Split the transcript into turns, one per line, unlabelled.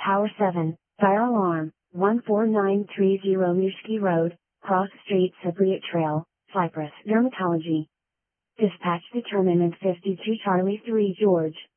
Tower 7, fire alarm, 14930 Mushki Road, Cross Street Cypriot Trail, Cyprus. Dermatology. Dispatch determinant 52 Charlie 3 George.